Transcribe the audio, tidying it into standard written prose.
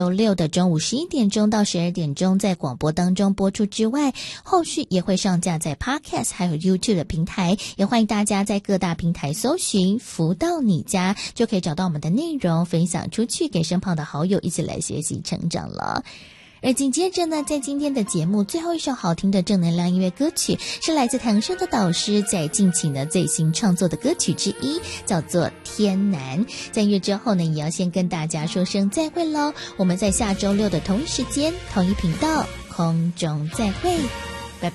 周六的中午11点钟到12点钟在广播当中播出之外，后续也会上架在 Podcast 还有 YouTube 的平台，也欢迎大家在各大平台搜寻福到你家，就可以找到我们的内容，分享出去给身旁的好友一起来学习成长了。而紧接着呢，在今天的节目最后一首好听的正能量音乐歌曲是来自唐生的导师在近期呢最新创作的歌曲之一，叫做《天南》。在音乐之后呢，也要先跟大家说声再会咯，我们在下周六的同一时间同一频道空中再会。